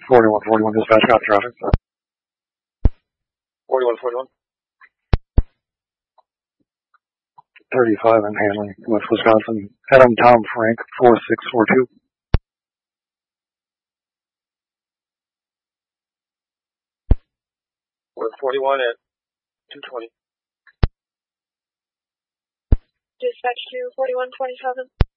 4141 dispatch, got traffic. 4141. 35 in Hanley, West Wisconsin. Adam Tom Frank, 4642. 41 at 220. Dispatch to 4127.